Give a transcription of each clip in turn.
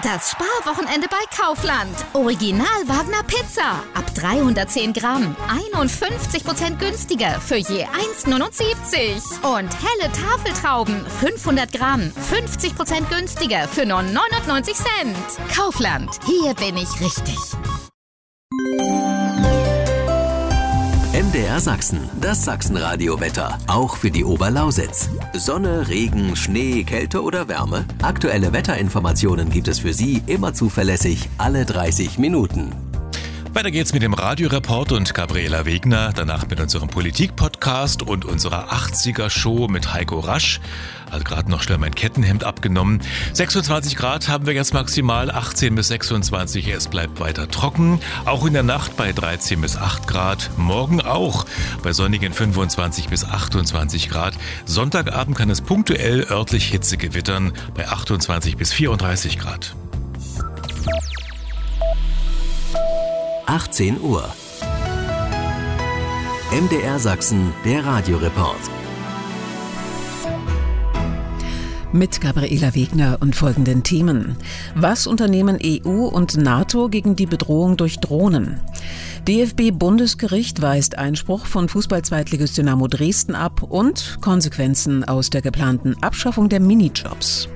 Das Sparwochenende bei Kaufland. Original Wagner Pizza. Ab 310 Gramm. 51% günstiger für je 1,79. Und helle Tafeltrauben. 500 Gramm. 50% günstiger für nur 99 Cent. Kaufland. Hier bin ich richtig. MDR Sachsen, das Sachsenradio-Wetter, auch für die Oberlausitz. Sonne, Regen, Schnee, Kälte oder Wärme? Aktuelle Wetterinformationen gibt es für Sie immer zuverlässig, alle 30 Minuten. Weiter geht's mit dem Radioreport und Gabriela Wegner, danach mit unserem Politik-Podcast und unserer 80er-Show mit Heiko Rasch. Hat gerade noch schnell mein Kettenhemd abgenommen. 26 Grad haben wir jetzt maximal, 18 bis 26. Es bleibt weiter trocken. Auch in der Nacht bei 13 bis 8 Grad. Morgen auch bei sonnigen 25 bis 28 Grad. Sonntagabend kann es punktuell örtlich Hitze gewittern bei 28 bis 34 Grad. 18 Uhr. MDR Sachsen, der Radioreport. Mit Gabriela Wegner und folgenden Themen. Was unternehmen EU und NATO gegen die Bedrohung durch Drohnen? DFB-Bundesgericht weist Einspruch von Fußball-Zweitligist Dynamo Dresden ab und Konsequenzen aus der geplanten Abschaffung der Minijobs.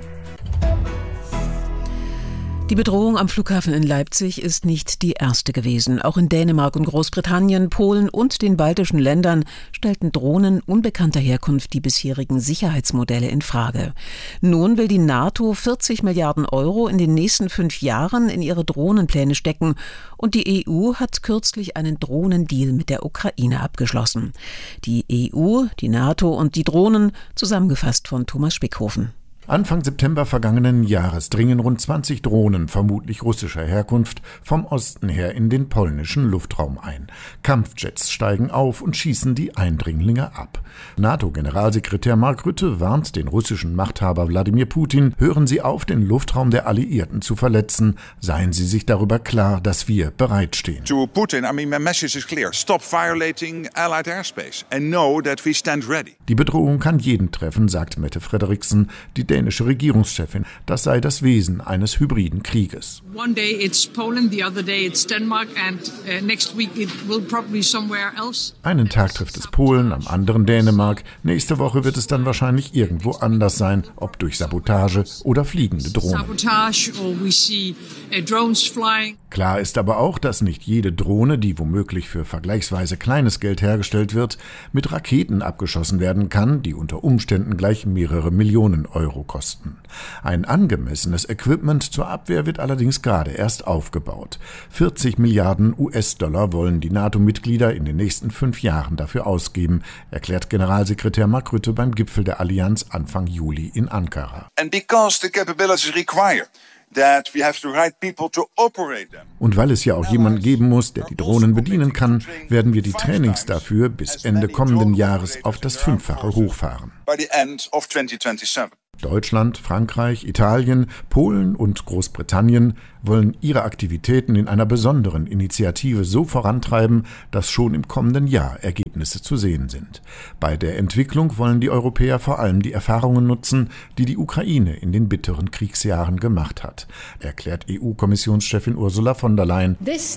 Die Bedrohung am Flughafen in Leipzig ist nicht die erste gewesen. Auch in Dänemark und Großbritannien, Polen und den baltischen Ländern stellten Drohnen unbekannter Herkunft die bisherigen Sicherheitsmodelle in Frage. Nun will die NATO 40 Milliarden Euro in den nächsten 5 Jahren in ihre Drohnenpläne stecken. Und die EU hat kürzlich einen Drohnendeal mit der Ukraine abgeschlossen. Die EU, die NATO und die Drohnen, zusammengefasst von Thomas Spickhofen. Anfang September vergangenen Jahres dringen rund 20 Drohnen, vermutlich russischer Herkunft, vom Osten her in den polnischen Luftraum ein. Kampfjets steigen auf und schießen die Eindringlinge ab. NATO-Generalsekretär Mark Rutte warnt den russischen Machthaber Wladimir Putin, hören Sie auf, den Luftraum der Alliierten zu verletzen. Seien Sie sich darüber klar, dass wir bereitstehen. To Putin, my message is clear. Stop violating allied airspace and know that we stand ready. Die Bedrohung kann jeden treffen, sagt Mette Frederiksen, die dänische Regierungschefin. Das sei das Wesen eines hybriden Krieges. One day it's Poland, the other day it's Denmark and next week it will probably somewhere else. Einen Tag trifft es Polen, am anderen Dänemark. Nächste Woche wird es dann wahrscheinlich irgendwo anders sein, ob durch Sabotage oder fliegende Drohnen. Sabotage or we see drones flying. Klar ist aber auch, dass nicht jede Drohne, die womöglich für vergleichsweise kleines Geld hergestellt wird, mit Raketen abgeschossen werden kann, die unter Umständen gleich mehrere Millionen Euro kosten. Ein angemessenes Equipment zur Abwehr wird allerdings gerade erst aufgebaut. 40 Milliarden US-Dollar wollen die NATO-Mitglieder in den nächsten 5 Jahren dafür ausgeben, erklärt Generalsekretär Mark Rutte beim Gipfel der Allianz Anfang Juli in Ankara. And because the capabilities require that we have the right people to operate them. Und weil es ja auch jemanden geben muss, der die Drohnen bedienen kann, werden wir die Trainings dafür bis Ende kommenden Jahres auf das 5-fache hochfahren. By the end of 2027. Deutschland, Frankreich, Italien, Polen und Großbritannien wollen ihre Aktivitäten in einer besonderen Initiative so vorantreiben, dass schon im kommenden Jahr Ergebnisse zu sehen sind. Bei der Entwicklung wollen die Europäer vor allem die Erfahrungen nutzen, die die Ukraine in den bitteren Kriegsjahren gemacht hat, erklärt EU-Kommissionschefin Ursula von der Leyen.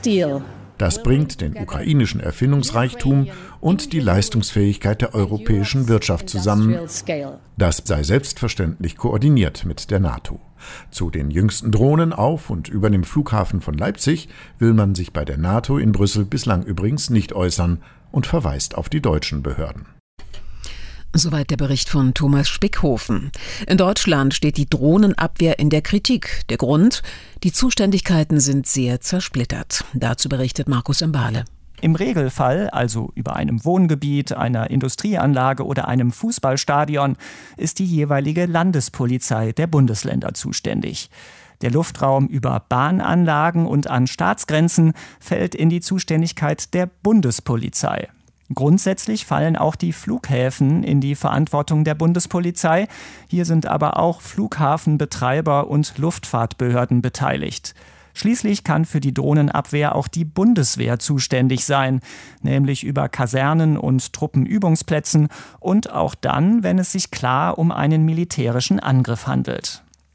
Das bringt den ukrainischen Erfindungsreichtum und die Leistungsfähigkeit der europäischen Wirtschaft zusammen. Das sei selbstverständlich koordiniert mit der NATO. Zu den jüngsten Drohnen auf und über dem Flughafen von Leipzig will man sich bei der NATO in Brüssel bislang übrigens nicht äußern und verweist auf die deutschen Behörden. Soweit der Bericht von Thomas Spickhofen. In Deutschland steht die Drohnenabwehr in der Kritik. Der Grund? Die Zuständigkeiten sind sehr zersplittert. Dazu berichtet Markus Mbale. Im Regelfall, also über einem Wohngebiet, einer Industrieanlage oder einem Fußballstadion, ist die jeweilige Landespolizei der Bundesländer zuständig. Der Luftraum über Bahnanlagen und an Staatsgrenzen fällt in die Zuständigkeit der Bundespolizei. Grundsätzlich fallen auch die Flughäfen in die Verantwortung der Bundespolizei. Hier sind aber auch Flughafenbetreiber und Luftfahrtbehörden beteiligt. Schließlich kann für die Drohnenabwehr auch die Bundeswehr zuständig sein, nämlich über Kasernen und Truppenübungsplätzen und auch dann, wenn es sich klar um einen militärischen Angriff handelt.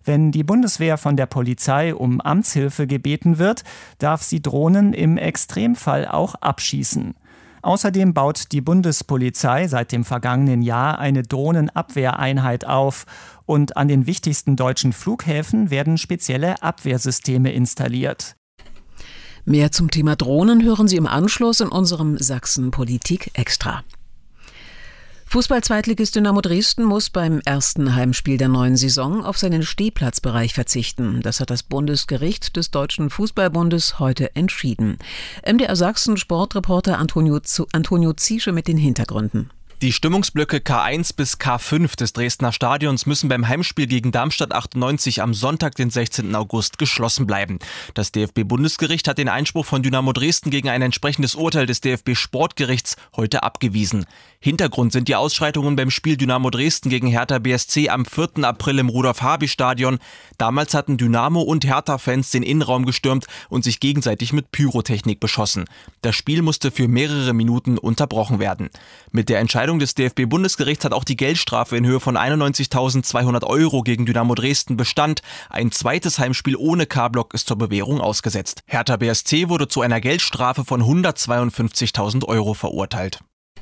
Wenn die Bundeswehr von der Polizei um Amtshilfe gebeten wird, darf sie Drohnen im Extremfall auch abschießen. Außerdem baut die Bundespolizei seit dem vergangenen Jahr eine Drohnenabwehreinheit auf und an den wichtigsten deutschen Flughäfen werden spezielle Abwehrsysteme installiert. Mehr zum Thema Drohnen hören Sie im Anschluss in unserem Sachsen Politik Extra. Fußball-Zweitligist Dynamo Dresden muss beim ersten Heimspiel der neuen Saison auf seinen Stehplatzbereich verzichten. Das hat das Bundesgericht des Deutschen Fußballbundes heute entschieden. MDR Sachsen Sportreporter Antonio Ziesche mit den Hintergründen. Die Stimmungsblöcke K1 bis K5 des Dresdner Stadions müssen beim Heimspiel gegen Darmstadt 98 am Sonntag, den 16. August, geschlossen bleiben. Das DFB-Bundesgericht hat den Einspruch von Dynamo Dresden gegen ein entsprechendes Urteil des DFB-Sportgerichts heute abgewiesen. Hintergrund sind die Ausschreitungen beim Spiel Dynamo Dresden gegen Hertha BSC am 4. April im Rudolf-Habich-Stadion. Damals hatten Dynamo- und Hertha-Fans den Innenraum gestürmt und sich gegenseitig mit Pyrotechnik beschossen. Das Spiel musste für mehrere Minuten unterbrochen werden. Mit der Entscheidung des DFB-Bundesgerichts hat auch die Geldstrafe in Höhe von 91.200 € gegen Dynamo Dresden Bestand. Ein zweites Heimspiel ohne K-Block ist zur Bewährung ausgesetzt. Hertha BSC wurde zu einer Geldstrafe von 152.000 € verurteilt.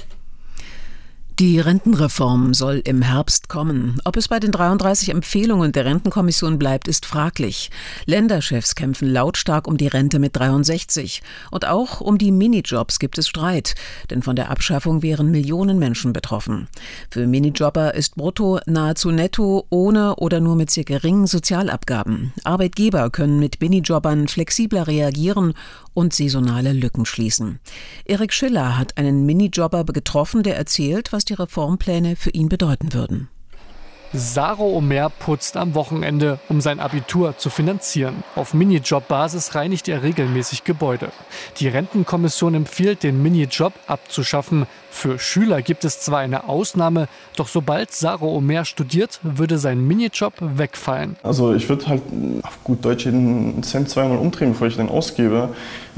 Die Rentenreform soll im Herbst kommen. Ob es bei den 33 Empfehlungen der Rentenkommission bleibt, ist fraglich. Länderchefs kämpfen lautstark um die Rente mit 63. Und auch um die Minijobs gibt es Streit. Denn von der Abschaffung wären Millionen Menschen betroffen. Für Minijobber ist brutto nahezu netto, ohne oder nur mit sehr geringen Sozialabgaben. Arbeitgeber können mit Minijobbern flexibler reagieren und saisonale Lücken schließen. Erik Schiller hat einen Minijobber getroffen, der erzählt, was die Reformpläne für ihn bedeuten würden. Saro Omer putzt am Wochenende, um sein Abitur zu finanzieren. Auf Minijob-Basis reinigt er regelmäßig Gebäude. Die Rentenkommission empfiehlt, den Minijob abzuschaffen. Für Schüler gibt es zwar eine Ausnahme, doch sobald Saro Omer studiert, würde sein Minijob wegfallen. Also ich würde halt auf gut Deutsch jeden Cent zweimal umdrehen, bevor ich den ausgebe.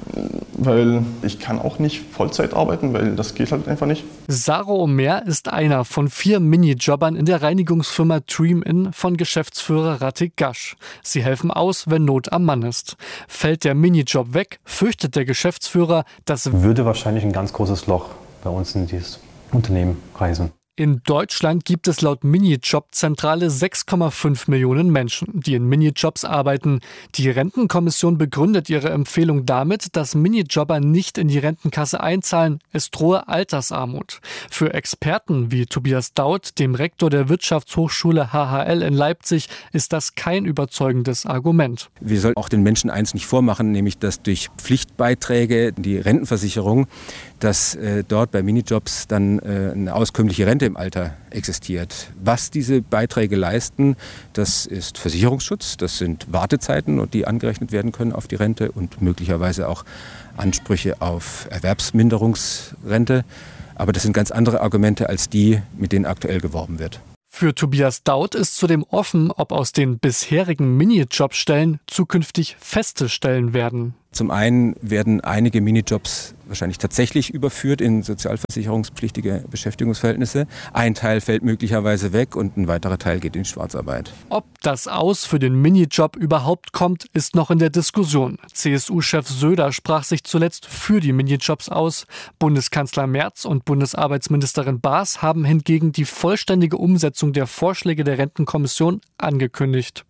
Weil ich kann auch nicht Vollzeit arbeiten, weil das geht halt einfach nicht. Saro Omer ist einer von 4 Minijobbern in der Reinigungsfirma Dream-In von Geschäftsführer Ratik Gasch. Sie helfen aus, wenn Not am Mann ist. Fällt der Minijob weg, fürchtet der Geschäftsführer, das würde wahrscheinlich ein ganz großes Loch bei uns in dieses Unternehmen reißen. In Deutschland gibt es laut Minijob-Zentrale 6,5 Millionen Menschen, die in Minijobs arbeiten. Die Rentenkommission begründet ihre Empfehlung damit, dass Minijobber nicht in die Rentenkasse einzahlen. Es drohe Altersarmut. Für Experten wie Tobias Daut, dem Rektor der Wirtschaftshochschule HHL in Leipzig, ist das kein überzeugendes Argument. Wir sollten auch den Menschen eins nicht vormachen, nämlich dass durch Pflichtbeiträge, die Rentenversicherung, dass dort bei Minijobs dann eine auskömmliche Rente im Alter existiert. Was diese Beiträge leisten, das ist Versicherungsschutz, das sind Wartezeiten, und die angerechnet werden können auf die Rente und möglicherweise auch Ansprüche auf Erwerbsminderungsrente. Aber das sind ganz andere Argumente als die, mit denen aktuell geworben wird. Für Tobias Daut ist zudem offen, ob aus den bisherigen Minijobstellen zukünftig feste Stellen werden. Zum einen werden einige Minijobs wahrscheinlich tatsächlich überführt in sozialversicherungspflichtige Beschäftigungsverhältnisse. Ein Teil fällt möglicherweise weg und ein weiterer Teil geht in Schwarzarbeit. Ob das Aus für den Minijob überhaupt kommt, ist noch in der Diskussion. CSU-Chef Söder sprach sich zuletzt für die Minijobs aus. Bundeskanzler Merz und Bundesarbeitsministerin Baas haben hingegen die vollständige Umsetzung der Vorschläge der Rentenkommission angekündigt.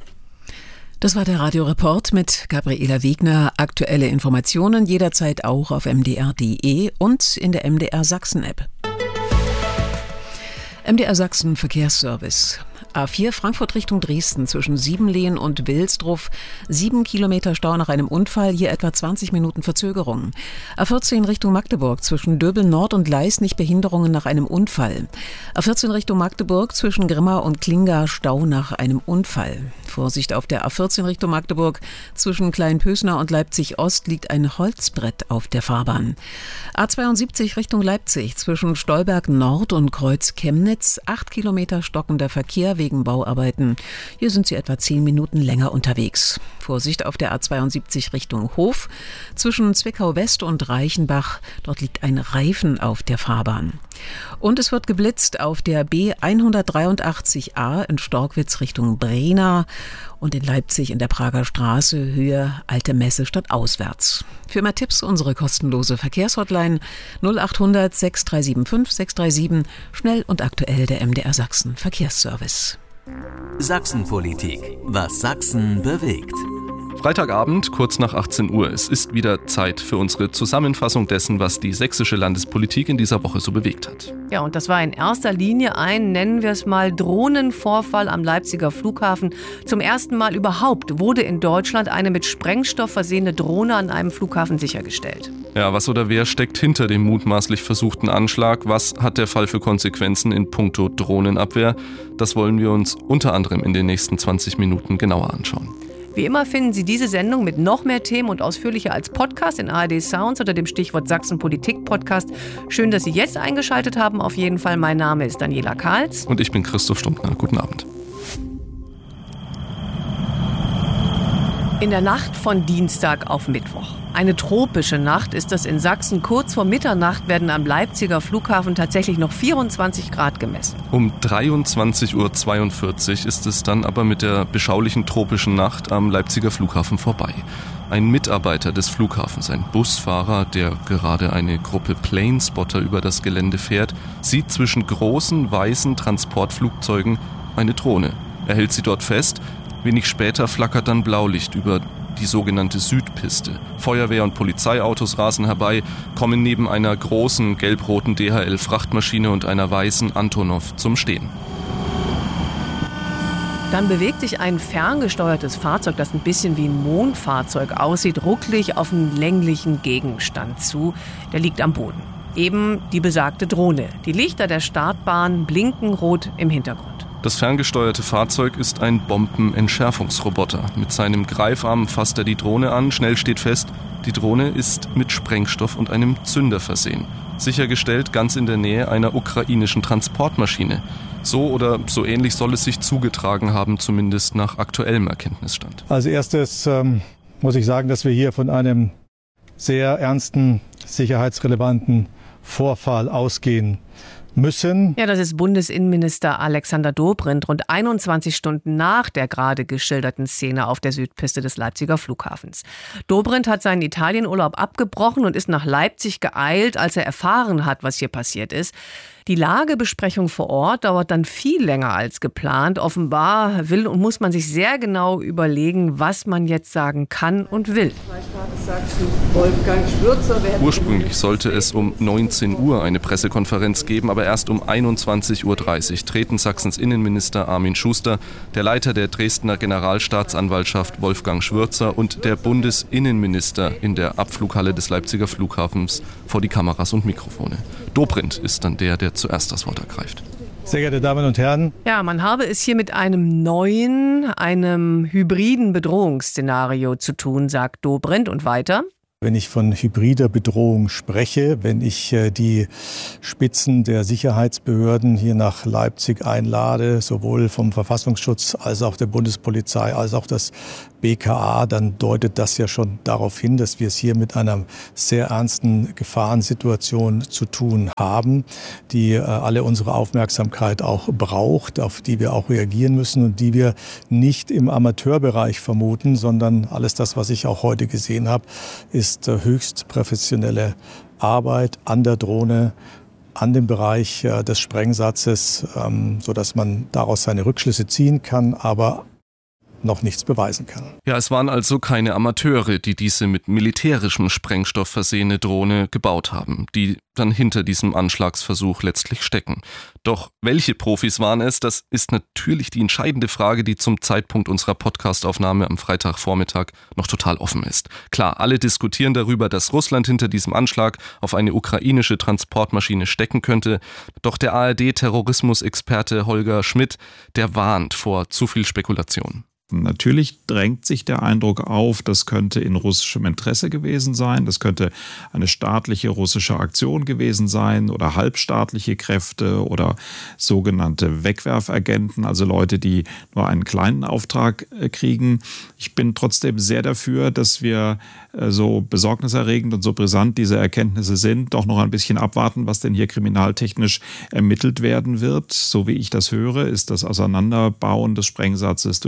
Das war der Radioreport mit Gabriela Wegner. Aktuelle Informationen jederzeit auch auf mdr.de und in der MDR Sachsen-App. MDR Sachsen Verkehrsservice. A4 Frankfurt Richtung Dresden zwischen Siebenlehen und Wilsdruff. 7 Kilometer Stau nach einem Unfall, hier etwa 20 Minuten Verzögerung. A14 Richtung Magdeburg zwischen Döbeln Nord und Leisnig Behinderungen nach einem Unfall. A14 Richtung Magdeburg zwischen Grimma und Klinga Stau nach einem Unfall. Vorsicht auf der A14 Richtung Magdeburg zwischen Kleinpösner und Leipzig Ost liegt ein Holzbrett auf der Fahrbahn. A72 Richtung Leipzig zwischen Stolberg Nord und Kreuz Chemnitz. 8 Kilometer stockender Verkehr wegen Bauarbeiten. Hier sind Sie etwa 10 Minuten länger unterwegs. Vorsicht auf der A72 Richtung Hof zwischen Zwickau West und Reichenbach. Dort liegt ein Reifen auf der Fahrbahn. Und es wird geblitzt auf der B183a in Storkwitz Richtung Brena. und in Leipzig in der Prager Straße Höhe Alte Messe statt auswärts. Für mehr Tipps unsere kostenlose Verkehrshotline 0800 6375 637, schnell und aktuell der MDR Sachsen Verkehrsservice. Sachsenpolitik. Was Sachsen bewegt. Freitagabend, kurz nach 18 Uhr. Es ist wieder Zeit für unsere Zusammenfassung dessen, was die sächsische Landespolitik in dieser Woche so bewegt hat. Ja, und das war in erster Linie ein, nennen wir es mal, Drohnenvorfall am Leipziger Flughafen. Zum ersten Mal überhaupt wurde in Deutschland eine mit Sprengstoff versehene Drohne an einem Flughafen sichergestellt. Ja, was oder wer steckt hinter dem mutmaßlich versuchten Anschlag? Was hat der Fall für Konsequenzen in puncto Drohnenabwehr? Das wollen wir uns unter anderem in den nächsten 20 Minuten genauer anschauen. Wie immer finden Sie diese Sendung mit noch mehr Themen und ausführlicher als Podcast in ARD Sounds unter dem Stichwort Sachsen-Politik-Podcast. Schön, dass Sie jetzt eingeschaltet haben. Auf jeden Fall, mein Name ist Daniela Karls. Und ich bin Christoph Stumptner. Guten Abend. In der Nacht von Dienstag auf Mittwoch. Eine tropische Nacht ist das in Sachsen. Kurz vor Mitternacht werden am Leipziger Flughafen tatsächlich noch 24 Grad gemessen. Um 23:42 Uhr ist es dann aber mit der beschaulichen tropischen Nacht am Leipziger Flughafen vorbei. Ein Mitarbeiter des Flughafens, ein Busfahrer, der gerade eine Gruppe Planespotter über das Gelände fährt, sieht zwischen großen weißen Transportflugzeugen eine Drohne. Er hält sie dort fest. Wenig später flackert dann Blaulicht über die sogenannte Südpiste. Feuerwehr- und Polizeiautos rasen herbei, kommen neben einer großen gelb-roten DHL-Frachtmaschine und einer weißen Antonov zum Stehen. Dann bewegt sich ein ferngesteuertes Fahrzeug, das ein bisschen wie ein Mondfahrzeug aussieht, rucklig auf einen länglichen Gegenstand zu. Der liegt am Boden. Eben die besagte Drohne. Die Lichter der Startbahn blinken rot im Hintergrund. Das ferngesteuerte Fahrzeug ist ein Bombenentschärfungsroboter. Mit seinem Greifarm fasst er die Drohne an. Schnell steht fest, die Drohne ist mit Sprengstoff und einem Zünder versehen. Sichergestellt ganz in der Nähe einer ukrainischen Transportmaschine. So oder so ähnlich soll es sich zugetragen haben, zumindest nach aktuellem Erkenntnisstand. Als erstes muss ich sagen, dass wir hier von einem sehr ernsten, sicherheitsrelevanten Vorfall ausgehen müssen. Ja, das ist Bundesinnenminister Alexander Dobrindt rund 21 Stunden nach der gerade geschilderten Szene auf der Südpiste des Leipziger Flughafens. Dobrindt hat seinen Italienurlaub abgebrochen und ist nach Leipzig geeilt, als er erfahren hat, was hier passiert ist. Die Lagebesprechung vor Ort dauert dann viel länger als geplant. Offenbar will und muss man sich sehr genau überlegen, was man jetzt sagen kann und will. Ursprünglich sollte es um 19 Uhr eine Pressekonferenz geben, aber erst um 21:30 Uhr treten Sachsens Innenminister Armin Schuster, der Leiter der Dresdner Generalstaatsanwaltschaft Wolfgang Schwürzer und der Bundesinnenminister in der Abflughalle des Leipziger Flughafens vor die Kameras und Mikrofone. Dobrindt ist dann der zuerst das Wort ergreift. Sehr geehrte Damen und Herren. Ja, man habe es hier mit einem neuen, einem hybriden Bedrohungsszenario zu tun, sagt Dobrindt und weiter. Wenn ich von hybrider Bedrohung spreche, wenn ich die Spitzen der Sicherheitsbehörden hier nach Leipzig einlade, sowohl vom Verfassungsschutz als auch der Bundespolizei als auch das BKA, dann deutet das ja schon darauf hin, dass wir es hier mit einer sehr ernsten Gefahrensituation zu tun haben, die alle unsere Aufmerksamkeit auch braucht, auf die wir auch reagieren müssen und die wir nicht im Amateurbereich vermuten, sondern alles das, was ich auch heute gesehen habe, ist höchst professionelle Arbeit an der Drohne, an dem Bereich des Sprengsatzes, sodass man daraus seine Rückschlüsse ziehen kann, aber noch nichts beweisen kann. Ja, es waren also keine Amateure, die diese mit militärischem Sprengstoff versehene Drohne gebaut haben, die dann hinter diesem Anschlagsversuch letztlich stecken. Doch welche Profis waren es? Das ist natürlich die entscheidende Frage, die zum Zeitpunkt unserer Podcastaufnahme am Freitagvormittag noch total offen ist. Klar, alle diskutieren darüber, dass Russland hinter diesem Anschlag auf eine ukrainische Transportmaschine stecken könnte. Doch der ARD-Terrorismusexperte Holger Schmidt, der warnt vor zu viel Spekulation. Natürlich drängt sich der Eindruck auf, das könnte in russischem Interesse gewesen sein, das könnte eine staatliche russische Aktion gewesen sein oder halbstaatliche Kräfte oder sogenannte Wegwerfagenten, also Leute, die nur einen kleinen Auftrag kriegen. Ich bin trotzdem sehr dafür, dass wir so besorgniserregend und so brisant diese Erkenntnisse sind, doch noch ein bisschen abwarten, was denn hier kriminaltechnisch ermittelt werden wird. So wie ich das höre, ist das Auseinanderbauen des Sprengsatzes durch diesen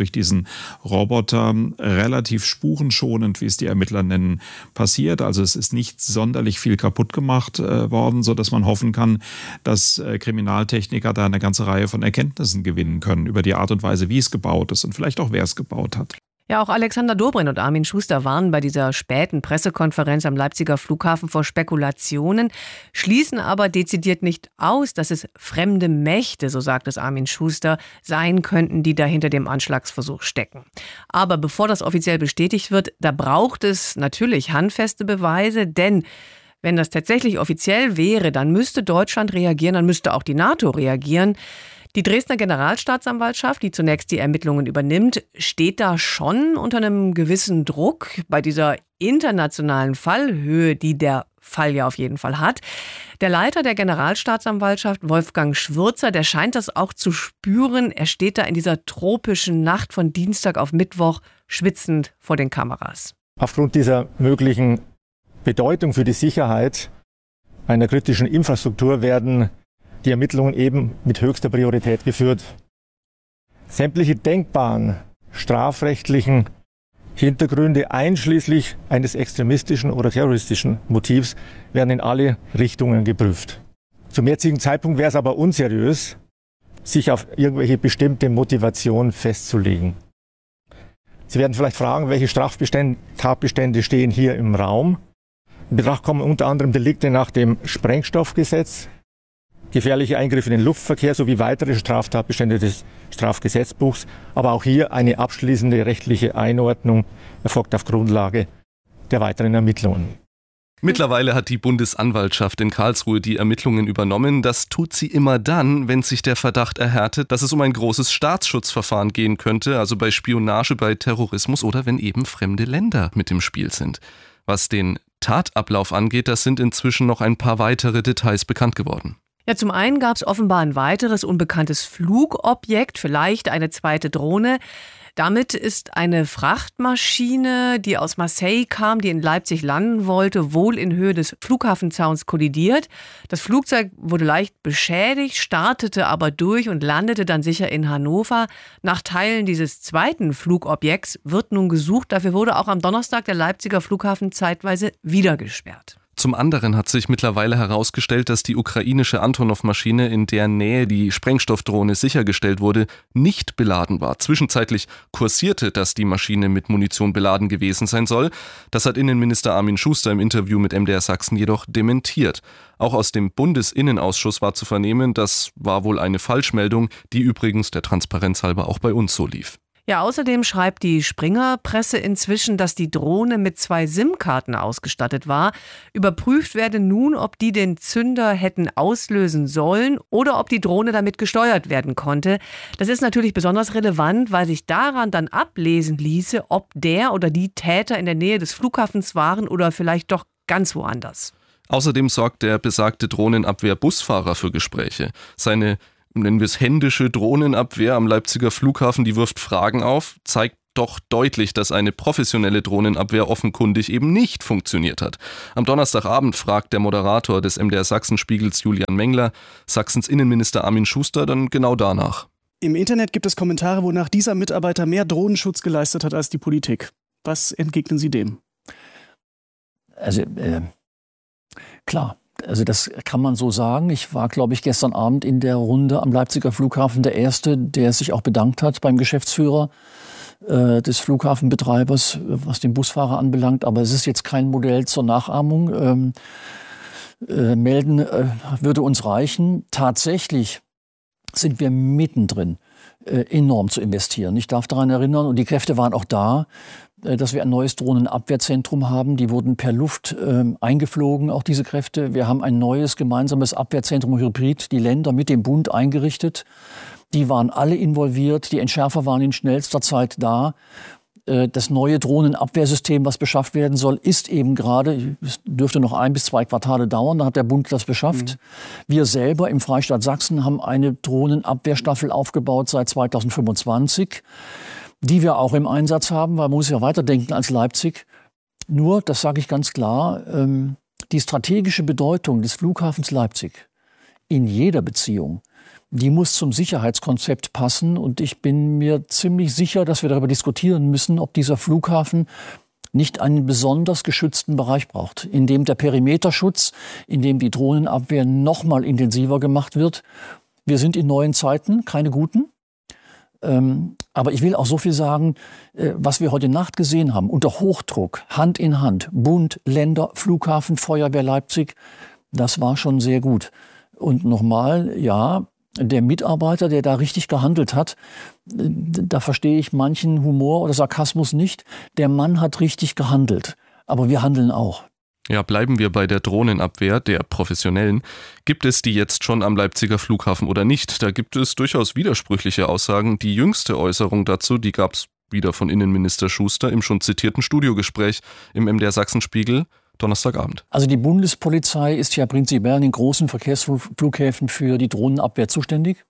Roboter relativ spurenschonend, wie es die Ermittler nennen, passiert. Also es ist nicht sonderlich viel kaputt gemacht worden, sodass man hoffen kann, dass Kriminaltechniker da eine ganze Reihe von Erkenntnissen gewinnen können über die Art und Weise, wie es gebaut ist und vielleicht auch, wer es gebaut hat. Ja, auch Alexander Dobrindt und Armin Schuster warnen bei dieser späten Pressekonferenz am Leipziger Flughafen vor Spekulationen, schließen aber dezidiert nicht aus, dass es fremde Mächte, so sagt es Armin Schuster, sein könnten, die da hinter dem Anschlagsversuch stecken. Aber bevor das offiziell bestätigt wird, da braucht es natürlich handfeste Beweise, denn wenn das tatsächlich offiziell wäre, dann müsste Deutschland reagieren, dann müsste auch die NATO reagieren. Die Dresdner Generalstaatsanwaltschaft, die zunächst die Ermittlungen übernimmt, steht da schon unter einem gewissen Druck bei dieser internationalen Fallhöhe, die der Fall ja auf jeden Fall hat. Der Leiter der Generalstaatsanwaltschaft, Wolfgang Schwürzer, der scheint das auch zu spüren. Er steht da in dieser tropischen Nacht von Dienstag auf Mittwoch schwitzend vor den Kameras. Aufgrund dieser möglichen Bedeutung für die Sicherheit einer kritischen Infrastruktur werden die Ermittlungen eben mit höchster Priorität geführt. Sämtliche denkbaren strafrechtlichen Hintergründe einschließlich eines extremistischen oder terroristischen Motivs werden in alle Richtungen geprüft. Zum jetzigen Zeitpunkt wäre es aber unseriös, sich auf irgendwelche bestimmte Motivation festzulegen. Sie werden vielleicht fragen, welche Tatbestände stehen hier im Raum. In Betracht kommen unter anderem Delikte nach dem Sprengstoffgesetz, gefährliche Eingriffe in den Luftverkehr sowie weitere Straftatbestände des Strafgesetzbuchs. Aber auch hier eine abschließende rechtliche Einordnung erfolgt auf Grundlage der weiteren Ermittlungen. Mittlerweile hat die Bundesanwaltschaft in Karlsruhe die Ermittlungen übernommen. Das tut sie immer dann, wenn sich der Verdacht erhärtet, dass es um ein großes Staatsschutzverfahren gehen könnte, also bei Spionage, bei Terrorismus oder wenn eben fremde Länder mit im Spiel sind. Was den Tatablauf angeht, das sind inzwischen noch ein paar weitere Details bekannt geworden. Ja, zum einen gab es offenbar ein weiteres unbekanntes Flugobjekt, vielleicht eine zweite Drohne. Damit ist eine Frachtmaschine, die aus Marseille kam, die in Leipzig landen wollte, wohl in Höhe des Flughafenzauns kollidiert. Das Flugzeug wurde leicht beschädigt, startete aber durch und landete dann sicher in Hannover. Nach Teilen dieses zweiten Flugobjekts wird nun gesucht. Dafür wurde auch am Donnerstag der Leipziger Flughafen zeitweise wieder gesperrt. Zum anderen hat sich mittlerweile herausgestellt, dass die ukrainische Antonov-Maschine, in deren Nähe die Sprengstoffdrohne sichergestellt wurde, nicht beladen war. Zwischenzeitlich kursierte, dass die Maschine mit Munition beladen gewesen sein soll. Das hat Innenminister Armin Schuster im Interview mit MDR Sachsen jedoch dementiert. Auch aus dem Bundesinnenausschuss war zu vernehmen, das war wohl eine Falschmeldung, die übrigens der Transparenz halber auch bei uns so lief. Ja, außerdem schreibt die Springer-Presse inzwischen, dass die Drohne mit 2 SIM-Karten ausgestattet war. Überprüft werde nun, ob die den Zünder hätten auslösen sollen oder ob die Drohne damit gesteuert werden konnte. Das ist natürlich besonders relevant, weil sich daran dann ablesen ließe, ob der oder die Täter in der Nähe des Flughafens waren oder vielleicht doch ganz woanders. Außerdem sorgt der besagte Drohnenabwehr-Busfahrer für Gespräche. Seine, nennen wir es, händische Drohnenabwehr am Leipziger Flughafen, die wirft Fragen auf, zeigt doch deutlich, dass eine professionelle Drohnenabwehr offenkundig eben nicht funktioniert hat. Am Donnerstagabend fragt der Moderator des MDR Sachsen-Spiegels Julian Mengler Sachsens Innenminister Armin Schuster dann genau danach. Im Internet gibt es Kommentare, wonach dieser Mitarbeiter mehr Drohnenschutz geleistet hat als die Politik. Was entgegnen Sie dem? Also, klar. Also das kann man so sagen. Ich war, glaube ich, gestern Abend in der Runde am Leipziger Flughafen der Erste, der sich auch bedankt hat beim Geschäftsführer des Flughafenbetreibers, was den Busfahrer anbelangt. Aber es ist jetzt kein Modell zur Nachahmung. Melden würde uns reichen. Tatsächlich sind wir mittendrin, enorm zu investieren. Ich darf daran erinnern, und die Kräfte waren auch da, dass wir ein neues Drohnenabwehrzentrum haben. Die wurden per Luft eingeflogen, auch diese Kräfte. Wir haben ein neues gemeinsames Abwehrzentrum Hybrid, die Länder mit dem Bund eingerichtet. Die waren alle involviert, die Entschärfer waren in schnellster Zeit da. Das neue Drohnenabwehrsystem, was beschafft werden soll, ist eben gerade, es dürfte noch 1 bis 2 Quartale dauern, dann hat der Bund das beschafft. Wir selber im Freistaat Sachsen haben eine Drohnenabwehrstaffel aufgebaut seit 2025, die wir auch im Einsatz haben, weil man muss ja weiterdenken als Leipzig. Nur, das sage ich ganz klar, die strategische Bedeutung des Flughafens Leipzig in jeder Beziehung die muss zum Sicherheitskonzept passen. Und ich bin mir ziemlich sicher, dass wir darüber diskutieren müssen, ob dieser Flughafen nicht einen besonders geschützten Bereich braucht, in dem der Perimeterschutz, in dem die Drohnenabwehr noch mal intensiver gemacht wird. Wir sind in neuen Zeiten, keine guten. Aber ich will auch so viel sagen, was wir heute Nacht gesehen haben, unter Hochdruck, Hand in Hand, Bund, Länder, Flughafen, Feuerwehr Leipzig, das war schon sehr gut. Und nochmal, ja, der Mitarbeiter, der da richtig gehandelt hat, da verstehe ich manchen Humor oder Sarkasmus nicht. Der Mann hat richtig gehandelt, aber wir handeln auch. Ja, bleiben wir bei der Drohnenabwehr, der professionellen. Gibt es die jetzt schon am Leipziger Flughafen oder nicht? Da gibt es durchaus widersprüchliche Aussagen. Die jüngste Äußerung dazu, die gab es wieder von Innenminister Schuster im schon zitierten Studiogespräch im MDR Sachsenspiegel Donnerstagabend. Also die Bundespolizei ist ja prinzipiell an den großen Verkehrsflughäfen für die Drohnenabwehr zuständig.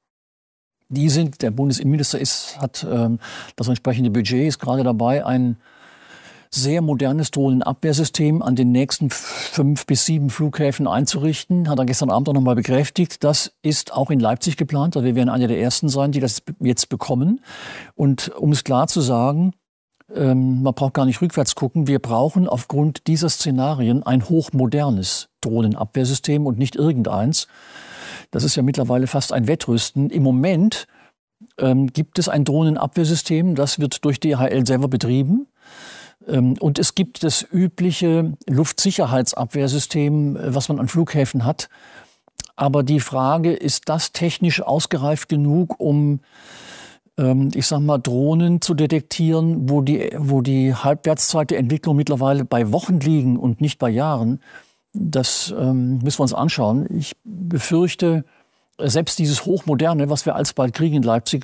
Der Bundesinnenminister hat das entsprechende Budget, ist gerade dabei, ein sehr modernes Drohnenabwehrsystem an den nächsten 5 bis 7 Flughäfen einzurichten. Hat er gestern Abend auch nochmal bekräftigt. Das ist auch in Leipzig geplant. Also wir werden einer der Ersten sein, die das jetzt bekommen. Und um es klar zu sagen, man braucht gar nicht rückwärts gucken. Wir brauchen aufgrund dieser Szenarien ein hochmodernes Drohnenabwehrsystem und nicht irgendeins. Das ist ja mittlerweile fast ein Wettrüsten. Im Moment gibt es ein Drohnenabwehrsystem, das wird durch DHL selber betrieben. Und es gibt das übliche Luftsicherheitsabwehrsystem, was man an Flughäfen hat. Aber die Frage, ist das technisch ausgereift genug, um, ich sag mal, Drohnen zu detektieren, wo die Halbwertszeit der Entwicklung mittlerweile bei Wochen liegen und nicht bei Jahren? Das müssen wir uns anschauen. Ich befürchte, selbst dieses Hochmoderne, was wir alsbald kriegen in Leipzig,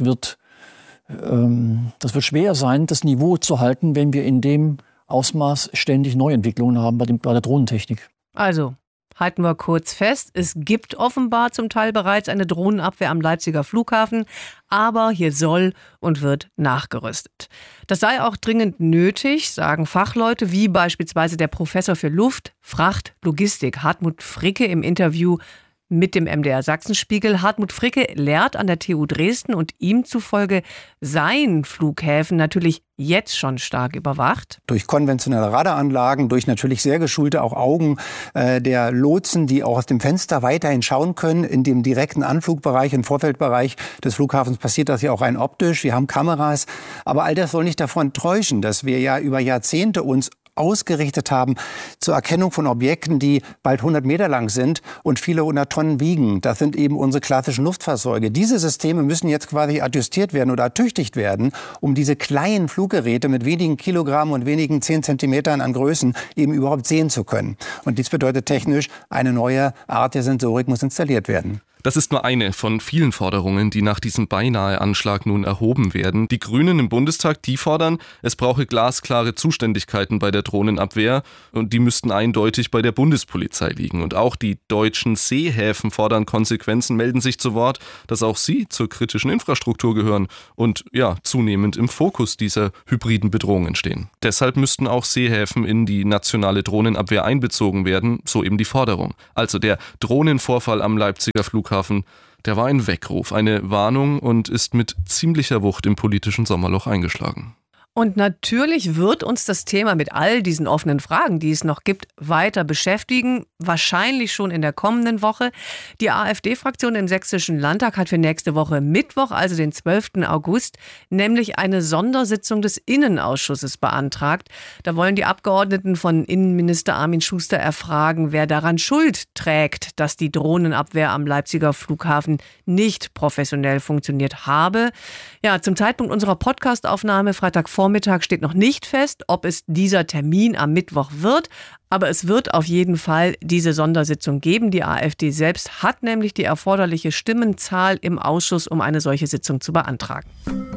das wird schwer sein, das Niveau zu halten, wenn wir in dem Ausmaß ständig Neuentwicklungen haben bei der Drohnentechnik. Also, halten wir kurz fest, es gibt offenbar zum Teil bereits eine Drohnenabwehr am Leipziger Flughafen, aber hier soll und wird nachgerüstet. Das sei auch dringend nötig, sagen Fachleute wie beispielsweise der Professor für Luft-, Fracht-, Logistik Hartmut Fricke im Interview mit dem MDR Sachsenspiegel. Hartmut Fricke lehrt an der TU Dresden und ihm zufolge seien Flughäfen natürlich jetzt schon stark überwacht. Durch konventionelle Radaranlagen, durch natürlich sehr geschulte auch Augen der Lotsen, die auch aus dem Fenster weiterhin schauen können. In dem direkten Anflugbereich und Vorfeldbereich des Flughafens passiert das ja auch rein optisch. Wir haben Kameras. Aber all das soll nicht davon täuschen, dass wir ja über Jahrzehnte uns ausgerichtet haben zur Erkennung von Objekten, die bald 100 Meter lang sind und viele 100 Tonnen wiegen. Das sind eben unsere klassischen Luftfahrzeuge. Diese Systeme müssen jetzt quasi adjustiert werden oder ertüchtigt werden, um diese kleinen Fluggeräte mit wenigen Kilogramm und wenigen 10 Zentimetern an Größen eben überhaupt sehen zu können. Und dies bedeutet technisch, eine neue Art der Sensorik muss installiert werden. Das ist nur eine von vielen Forderungen, die nach diesem Beinahe-Anschlag nun erhoben werden. Die Grünen im Bundestag, die fordern, es brauche glasklare Zuständigkeiten bei der Drohnenabwehr und die müssten eindeutig bei der Bundespolizei liegen. Und auch die deutschen Seehäfen fordern Konsequenzen, melden sich zu Wort, dass auch sie zur kritischen Infrastruktur gehören und ja, zunehmend im Fokus dieser hybriden Bedrohungen stehen. Deshalb müssten auch Seehäfen in die nationale Drohnenabwehr einbezogen werden, so eben die Forderung. Also der Drohnenvorfall am Leipziger Flughafen, der war ein Weckruf, eine Warnung und ist mit ziemlicher Wucht im politischen Sommerloch eingeschlagen. Und natürlich wird uns das Thema mit all diesen offenen Fragen, die es noch gibt, weiter beschäftigen. Wahrscheinlich schon in der kommenden Woche. Die AfD-Fraktion im Sächsischen Landtag hat für nächste Woche Mittwoch, also den 12. August, nämlich eine Sondersitzung des Innenausschusses beantragt. Da wollen die Abgeordneten von Innenminister Armin Schuster erfragen, wer daran Schuld trägt, dass die Drohnenabwehr am Leipziger Flughafen nicht professionell funktioniert habe. Ja, zum Zeitpunkt unserer Podcastaufnahme Freitagvormittag steht noch nicht fest, ob es dieser Termin am Mittwoch wird. Aber es wird auf jeden Fall diese Sondersitzung geben. Die AfD selbst hat nämlich die erforderliche Stimmenzahl im Ausschuss, um eine solche Sitzung zu beantragen.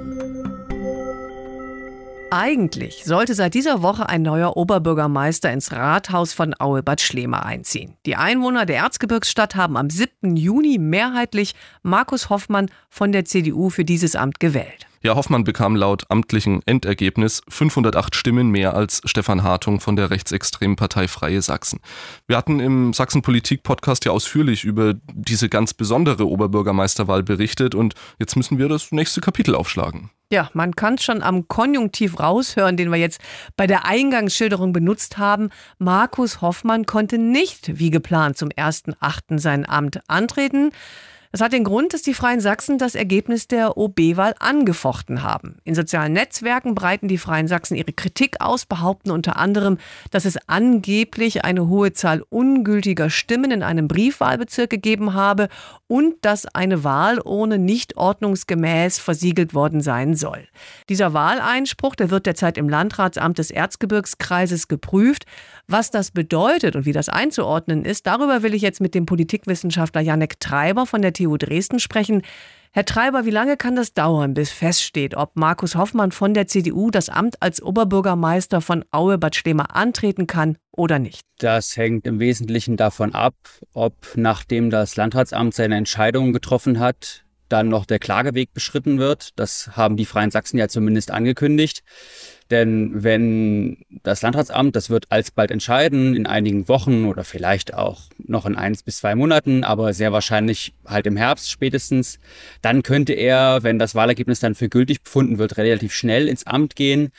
Eigentlich sollte seit dieser Woche ein neuer Oberbürgermeister ins Rathaus von Aue-Bad Schlema einziehen. Die Einwohner der Erzgebirgsstadt haben am 7. Juni mehrheitlich Markus Hoffmann von der CDU für dieses Amt gewählt. Ja, Hoffmann bekam laut amtlichem Endergebnis 508 Stimmen mehr als Stefan Hartung von der rechtsextremen Partei Freie Sachsen. Wir hatten im Sachsen-Politik-Podcast ja ausführlich über diese ganz besondere Oberbürgermeisterwahl berichtet und jetzt müssen wir das nächste Kapitel aufschlagen. Ja, man kann es schon am Konjunktiv raushören, den wir jetzt bei der Eingangsschilderung benutzt haben. Markus Hoffmann konnte nicht wie geplant zum 1.8. sein Amt antreten. Das hat den Grund, dass die Freien Sachsen das Ergebnis der OB-Wahl angefochten haben. In sozialen Netzwerken breiten die Freien Sachsen ihre Kritik aus, behaupten unter anderem, dass es angeblich eine hohe Zahl ungültiger Stimmen in einem Briefwahlbezirk gegeben habe und dass eine Wahl ohne nicht ordnungsgemäß versiegelt worden sein soll. Dieser Wahleinspruch, der wird derzeit im Landratsamt des Erzgebirgskreises geprüft. Was das bedeutet und wie das einzuordnen ist, darüber will ich jetzt mit dem Politikwissenschaftler Jannek Treiber von der TU Dresden sprechen. Herr Treiber, wie lange kann das dauern, bis feststeht, ob Markus Hoffmann von der CDU das Amt als Oberbürgermeister von Aue-Bad Schlema antreten kann oder nicht? Das hängt im Wesentlichen davon ab, ob nachdem das Landratsamt seine Entscheidung getroffen hat, dann noch der Klageweg beschritten wird. Das haben die Freien Sachsen ja zumindest angekündigt. Denn wenn das Landratsamt, das wird alsbald entscheiden, in einigen Wochen oder vielleicht auch noch in 1 bis 2 Monaten, aber sehr wahrscheinlich halt im Herbst spätestens, dann könnte er, wenn das Wahlergebnis dann für gültig befunden wird, relativ schnell ins Amt gehen.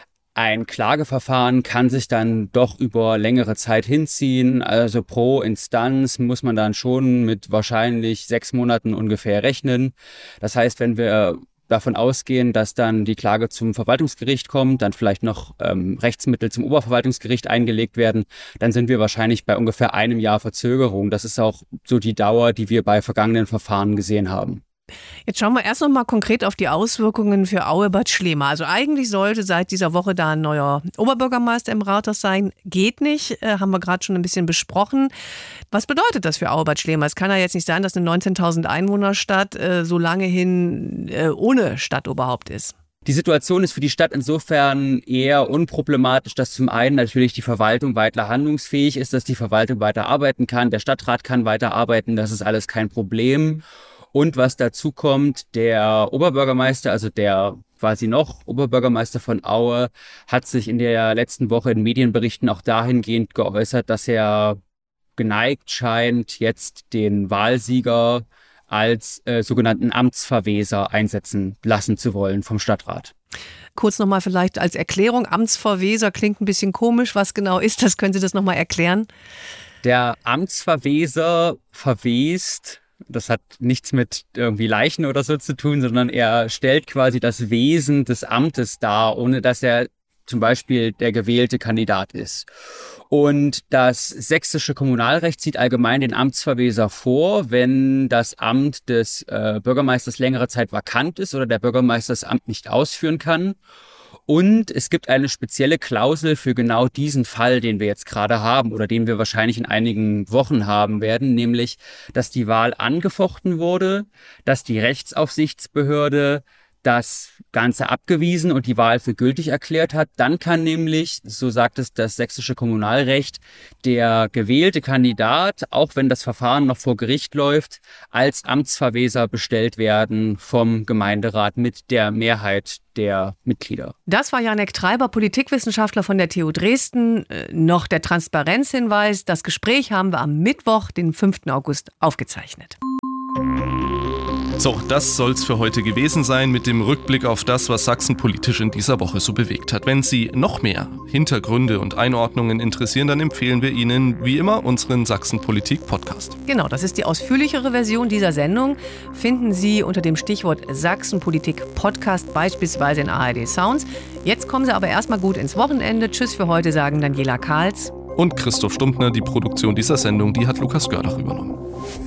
Ein Klageverfahren kann sich dann doch über längere Zeit hinziehen. Also pro Instanz muss man dann schon mit wahrscheinlich 6 Monaten ungefähr rechnen. Das heißt, wenn wir davon ausgehen, dass dann die Klage zum Verwaltungsgericht kommt, dann vielleicht noch Rechtsmittel zum Oberverwaltungsgericht eingelegt werden, dann sind wir wahrscheinlich bei ungefähr 1 Jahr Verzögerung. Das ist auch so die Dauer, die wir bei vergangenen Verfahren gesehen haben. Jetzt schauen wir erst noch mal konkret auf die Auswirkungen für Aue-Bad Schlema. Also eigentlich sollte seit dieser Woche da ein neuer Oberbürgermeister im Rathaus sein. Geht nicht, haben wir gerade schon ein bisschen besprochen. Was bedeutet das für Aue-Bad Schlema? Es kann ja jetzt nicht sein, dass eine 19.000 Einwohnerstadt so lange hin ohne Stadtoberhaupt ist. Die Situation ist für die Stadt insofern eher unproblematisch, dass zum einen natürlich die Verwaltung weiter handlungsfähig ist, dass die Verwaltung weiter arbeiten kann, der Stadtrat kann weiter arbeiten, das ist alles kein Problem. Und was dazu kommt, der Oberbürgermeister, also der quasi noch Oberbürgermeister von Aue, hat sich in der letzten Woche in Medienberichten auch dahingehend geäußert, dass er geneigt scheint, jetzt den Wahlsieger als sogenannten Amtsverweser einsetzen lassen zu wollen vom Stadtrat. Kurz nochmal vielleicht als Erklärung, Amtsverweser klingt ein bisschen komisch. Was genau ist das? Können Sie das nochmal erklären? Der Amtsverweser verwest. Das hat nichts mit irgendwie Leichen oder so zu tun, sondern er stellt quasi das Wesen des Amtes dar, ohne dass er zum Beispiel der gewählte Kandidat ist. Und das sächsische Kommunalrecht sieht allgemein den Amtsverweser vor, wenn das Amt des Bürgermeisters längere Zeit vakant ist oder der Bürgermeister das Amt nicht ausführen kann. Und es gibt eine spezielle Klausel für genau diesen Fall, den wir jetzt gerade haben oder den wir wahrscheinlich in einigen Wochen haben werden, nämlich, dass die Wahl angefochten wurde, dass die Rechtsaufsichtsbehörde das Ganze abgewiesen und die Wahl für gültig erklärt hat. Dann kann nämlich, so sagt es das sächsische Kommunalrecht, der gewählte Kandidat, auch wenn das Verfahren noch vor Gericht läuft, als Amtsverweser bestellt werden vom Gemeinderat mit der Mehrheit der Mitglieder. Das war Jannek Treiber, Politikwissenschaftler von der TU Dresden. Noch der Transparenzhinweis. Das Gespräch haben wir am Mittwoch, den 5. August, aufgezeichnet. So, das soll's für heute gewesen sein mit dem Rückblick auf das, was Sachsen politisch in dieser Woche so bewegt hat. Wenn Sie noch mehr Hintergründe und Einordnungen interessieren, dann empfehlen wir Ihnen wie immer unseren Sachsen-Politik-Podcast. Genau, das ist die ausführlichere Version dieser Sendung. Finden Sie unter dem Stichwort Sachsen-Politik-Podcast beispielsweise in ARD Sounds. Jetzt kommen Sie aber erstmal gut ins Wochenende. Tschüss für heute, sagen Daniela Kahls und Christoph Stumptner. Die Produktion dieser Sendung, die hat Lukas Gördach übernommen.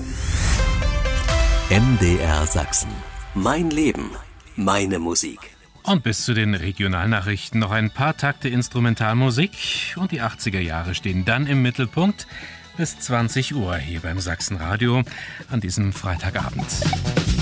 MDR Sachsen. Mein Leben, meine Musik. Und bis zu den Regionalnachrichten noch ein paar Takte Instrumentalmusik. Und die 80er Jahre stehen dann im Mittelpunkt bis 20 Uhr hier beim Sachsenradio an diesem Freitagabend.